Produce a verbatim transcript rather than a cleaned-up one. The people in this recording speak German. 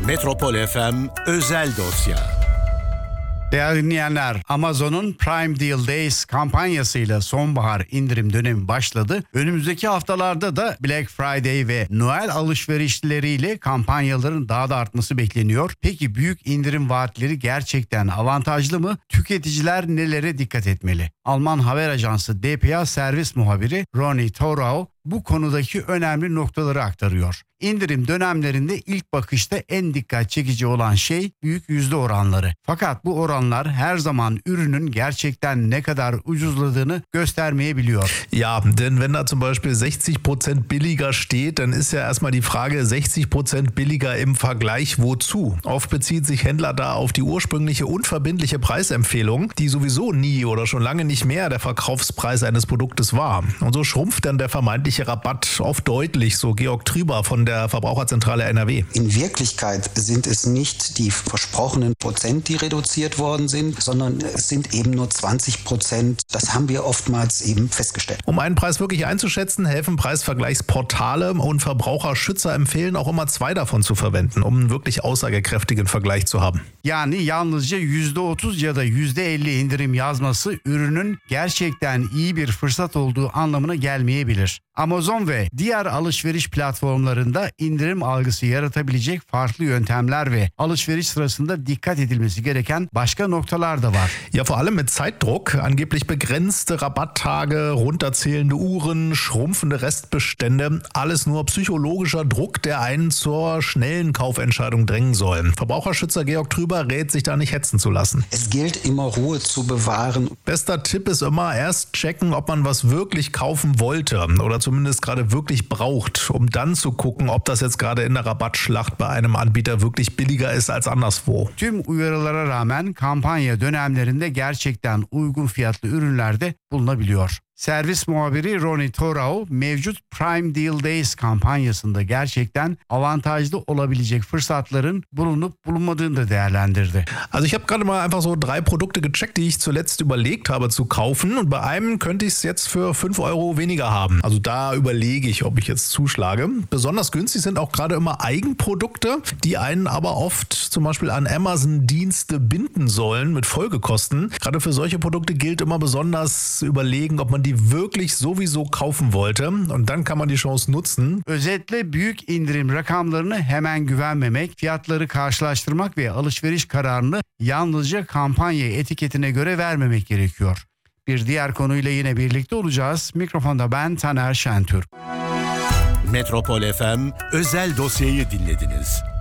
Metropol F M Özel Dosya. Değerli dinleyenler, Amazon'un Prime Deal Days kampanyasıyla sonbahar indirim dönemi başladı. Önümüzdeki haftalarda da Black Friday ve Noel alışverişleriyle kampanyaların daha da artması bekleniyor. Peki büyük indirim vaatleri gerçekten avantajlı mı? Tüketiciler nelere dikkat etmeli? Alman haber ajansı D P A servis muhabiri Ronny Thorau bu konudaki önemli noktaları aktarıyor. İndirim dönemlerinde ilk bakışta en dikkat çekici olan şey büyük yüzde oranları. Fakat bu oranlar her zaman ürünün gerçekten ne kadar ucuzladığını göstermeyebiliyor. Ja, denn wenn da zum Beispiel sechzig Prozent billiger steht, dann ist ja erstmal die Frage, sechzig Prozent billiger im Vergleich wozu? Oft bezieht sich Händler da auf die ursprüngliche unverbindliche Preisempfehlung, die sowieso nie oder schon lange nicht mehr der Verkaufspreis eines Produktes war. Und so schrumpft dann der vermeintliche Rabatt oft deutlich, so Georg Trüber von der Verbraucherzentrale N R W. In Wirklichkeit sind es nicht die versprochenen Prozent, die reduziert worden sind, sondern es sind eben nur zwanzig Prozent. Das haben wir oftmals eben festgestellt. Um einen Preis wirklich einzuschätzen, helfen Preisvergleichsportale und Verbraucherschützer empfehlen auch immer zwei davon zu verwenden, um einen wirklich aussagekräftigen Vergleich zu haben. Yani yalnızca yüzde otuz ya da yüzde elli indirim yazması ürünün gerçekten iyi bir fırsat olduğu anlamına gelmeyebilir. Amazon ve diğer alışveriş platformlarında indirim algısı yaratabilecek farklı yöntemler ve alışveriş sırasında dikkat edilmesi gereken başka noktalar da var. Ja, vor allem mit Zeitdruck, angeblich begrenzte Rabatttage, runterzählende Uhren, schrumpfende Restbestände, alles nur psychologischer Druck, der einen zur schnellen Kaufentscheidung drängen soll. Verbraucherschützer Georg Trüber rät, sich da nicht hetzen zu lassen. Es gilt immer, Ruhe zu bewahren. Bester Tipp ist immer, erst checken, ob man was wirklich kaufen wollte oder zumindest gerade wirklich braucht, um dann zu gucken, ob das jetzt gerade in der Rabattschlacht bei einem Anbieter wirklich billiger ist als anderswo. Tüm uyarılara rağmen kampanya dönemlerinde gerçekten uygun fiyatlı ürünler de bulunabiliyor. Servis muhabiri Ronny Thorau mevcut Prime Deal Days kampanyasında gerçekten avantajlı olabilecek fırsatların bulunup bulunmadığını da değerlendirdi. Also ich habe gerade mal einfach so drei Produkte gecheckt, die ich zuletzt überlegt habe zu kaufen, und bei einem könnte ich es jetzt für fünf Euro weniger haben. Also da überlege ich, ob ich jetzt zuschlage. Besonders günstig sind auch gerade immer Eigenprodukte, die einen aber oft zum Beispiel an Amazon-Dienste binden sollen mit Folgekosten. Gerade für solche Produkte gilt immer besonders überlegen, ob man die die wirklich sowieso kaufen wollte, und dann kann man die Chance nutzen. Özetle büyük indirim rakamlarını hemen güvenmemek, fiyatları karşılaştırmak ve alışveriş kararını yalnızca kampanya etiketine göre vermemek gerekiyor. Bir diğer konuyla yine birlikte olacağız. Mikrofonda ben Taner Şentürk. Metropol F M Özel Dosya'yı dinlediniz.